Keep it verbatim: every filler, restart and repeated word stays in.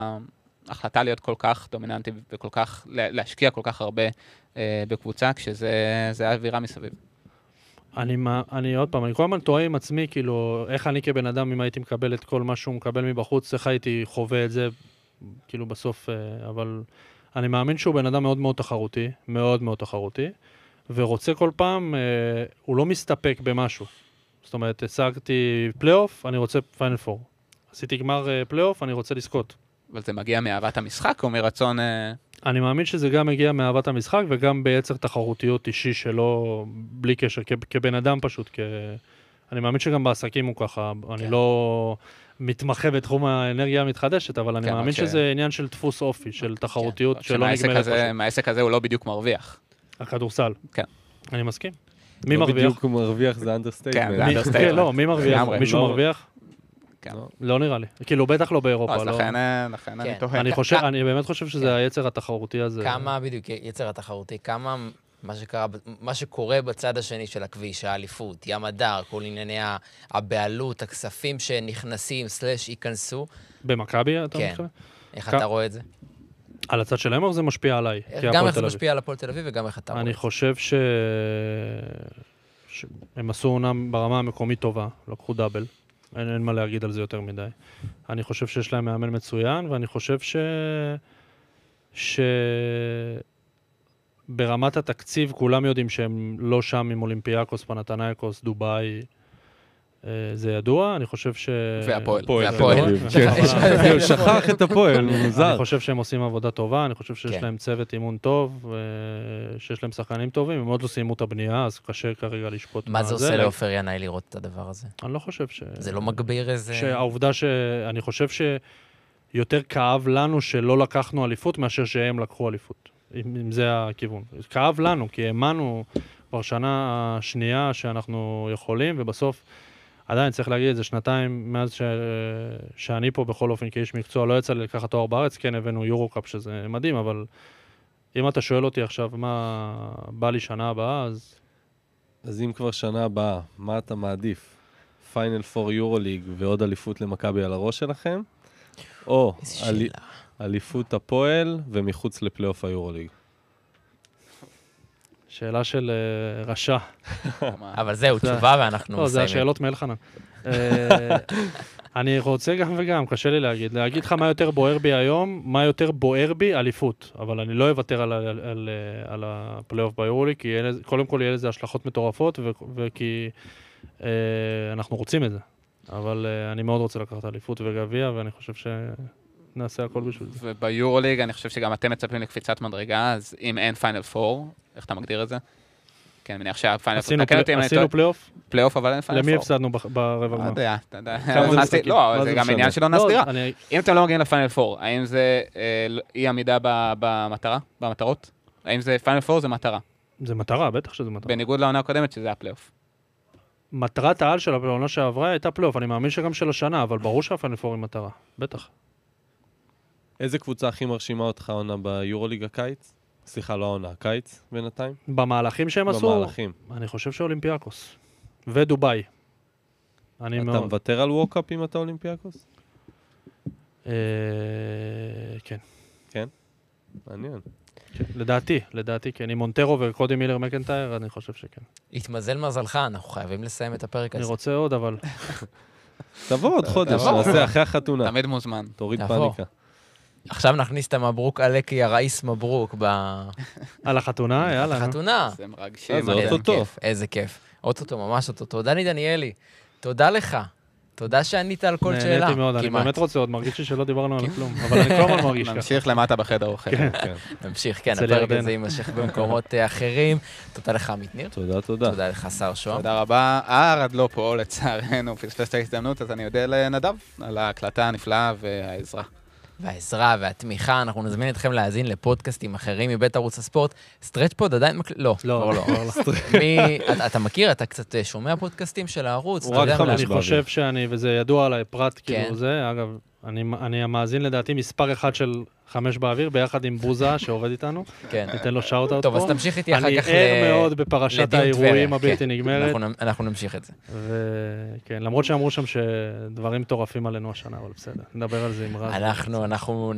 ההחלטה להיות כל כך דומיננטי וכל כך, להשקיע כל כך הרבה בקבוצה, כשזה האווירה מסביב. אני, אני עוד פעם, אני כל הזמן טועה עם עצמי, כאילו, איך אני כבן אדם, אם הייתי מקבל את כל מה שהוא מקבל מבחוץ, איך הייתי חווה את זה, כאילו בסוף, אבל אני מאמין שהוא בן אדם מאוד מאוד תחרותי, מאוד מאוד תחרותי, ורוצה כל פעם, הוא לא מסתפק במשהו. זאת אומרת, השגתי פלייאוף, אני רוצה פיינל פור. עשיתי גמר פלייאוף, אני רוצה לזכות. אבל זה מגיע מאהבת המשחק או מרצון... אני מאמין שזה גם מגיע מאהבת המשחק, וגם ביצר תחרותיות אישי שלו, בלי קשר, כ- כבן אדם פשוט. כ... אני מאמין שגם בעסקים הוא ככה, כן. אני לא מתמחה בתחום האנרגיה המתחדשת, אבל אני כן, מאמין ש... שזה עניין של דפוס אופי, של תחרותיות כן. שלא נגמרת הזה, פשוט. מהעסק הזה הוא לא בדיוק מרוויח. הכדורסל. כן. אני מסכים. מי לא מרוויח? בדיוק הוא מרוויח, זה אנדרסטייטמנט. כן, זה אנדרסטייטמנט. לא, מי מרוויח? מישהו מרוויח? כן. לא נראה לי. כאילו, בטח לא באירופה. אז לכן אני תוהה. אני חושב, אני באמת חושב שזה היצר התחרותי הזה. כמה בדיוק יצר התחרותי? כמה מה שקרה, מה שקורה בצד השני של הכביש, האליפות, ים הדר, כל ענייני הבעלות, הכספים שנכנסים, סלש, ייכנסו. במכבי, אתה כן. איך אתה רואה את זה? על הצד שלהם או זה משפיע עליי? גם איך זה משפיע על הפועל תל אביב וגם איך אתה רואה את זה. אני חושב ש... שהם עשו עונה ברמה המקומית טובה, לקחו דאבל. אין, אין מה להגיד על זה יותר מדי. אני חושב שיש להם מאמן מצוין, ואני חושב ש... ש... ברמת התקציב, כולם יודעים שהם לא שם עם אולימפיאקוס, פנתנייקוס, דובאי, זה ידוע, אני חושב ש... והפועל. והפועל. שכח את הפועל, מוזר. אני חושב שהם עושים עבודה טובה, אני חושב שיש להם צוות אימון טוב, שיש להם שחקנים טובים, הם עוד לא סיימו את הבנייה, אז קשה כרגע לשפוט מה זה עושה לאופר ינאי לראות את הדבר הזה? אני לא חושב ש... זה לא מגביר איזה... שהעובדה שאני חושב שיותר כאב לנו שלא לקחנו אליפות, מאשר שהם לקחו אליפות. אם זה הכיוון. כאב לנו, כי האמנו כבר שנה השנייה שאנחנו יכולים, ובסוף עדיין צריך להגיד את זה, שנתיים מאז ש... שאני פה בכל אופן כאיש מקצוע, לא יצא לי לקחת תואר בארץ, כן הבאנו יורו-קאפ שזה מדהים, אבל אם אתה שואל אותי עכשיו מה בא לי שנה הבאה, אז... אז אם כבר שנה הבאה, מה אתה מעדיף? פיינל פור יורו-ליג ועוד אליפות למכבי על הראש שלכם? או אל... אליפות הפועל ומחוץ לפלייאוף היורו-ליג? שאלה של רשע. אבל זהו, תשובה ואנחנו מסיימים. לא, זה השאלות מאלחנן. אני רוצה גם וגם, קשה לי להגיד. להגיד לך מה יותר בוער בי היום, מה יותר בוער בי, אליפות. אבל אני לא אוותר על הפלייאוף ביורו-ליג, כי קודם כל יהיה לזה השלכות מטורפות, וכי אנחנו רוצים את זה. אבל אני מאוד רוצה לקחת אליפות וגביע, ואני חושב ש... נעשה הכל בשביל זה. וביורוליג אני חושב שגם אתם מצפים לקפיצת מדרגה, אז אם אין פיינל פור, איך אתה מגדיר את זה? כן, מניח שהפיינל פור... עשינו פלייאוף? פלייאוף, אבל אין פיינל פור. למי הפסדנו ברבע גמר? לא יודע, אתה יודע. לא, זה גם עניין שלא נסדירה. אם אתם לא מגיעים לפיינל פור, האם זה אי עמידה במטרה, במטרות? האם זה פיינל פור, זה מטרה? זה מטרה, בטח שזה מטרה. בניגוד לעונה הקודמת שזה הפלייאוף. מטרת העל של העונה שעברה הייתה פלייאוף, אני מאמין שגם של השנה, אבל ברור שהפיינל פור היא מטרה, בטח. איזה קבוצה הכי מרשימה אותך עונה ביורוליג הקיץ? סליחה, לא העונה, הקיץ בינתיים? במהלכים שהם עשו? במהלכים. אני חושב שאולימפיאקוס. ודוביי. אתה מוותר על ווקאפ אם אתה אולימפיאקוס? כן. כן? מעניין. לדעתי, לדעתי, כן. עם מונטרו וקודי מילר מקנטייר, אני חושב שכן. התמזל מזלך, אנחנו חייבים לסיים את הפרק הזה. אני רוצה עוד, אבל... תבוא עוד חודש, נעשה אחרי החתונה. תמיד מוזמן. תוריד פאניקה. עכשיו נכניס את המברוק עלקי, הראיס מברוק ב... על החתונה, יאללה. החתונה. זה מרגשים. זה אוטוטו. איזה כיף. אוטוטו, ממש אוטוטו. דני דניאלי, תודה לך. תודה שענית על כל שאלה. נהניתי מאוד, אני באמת רוצה עוד, מרגיש לי שלא דיברנו על כלום. אבל אני כל הזמן מרגיש ככה. נמשיך למטה בחדר אוכל. נמשיך, כן, הפרק הזה יימשך במקומות אחרים. תודה לך, עמית ניר. תודה, תודה. תודה לך, שר שוהם. תודה רבה. ארד לא פה, לצערנו, פספס את ההזדמנות, אז אני יודע לנדב על ההקלטה הנפלאה והעזרה. והעזרה והתמיכה, אנחנו נזמין אתכם להאזין לפודקאסטים אחרים מבית ערוץ הספורט. סטרץ' פוד עדיין מקליט? לא. לא, לא. אתה מכיר? אתה קצת שומע פודקאסטים של הערוץ? הוא רק חמש אני חושב שאני, וזה ידוע עליי, פרט כאילו זה, אגב, אני המאזין לדעתי מספר אחד של חמש באוויר, ביחד עם בוזה שעובד איתנו. כן. ניתן לו שאוט אאוט פה. טוב, אז תמשיך איתי אחר כך אני ער מאוד בפרשת האירועים הבלתי נגמרת. אנחנו נמשיך את זה. וכן, למרות שאמרו שם שדברים מטורפים עלינו השנה, אבל בסדר. נדבר על זה עם רז. אנחנו, אנחנו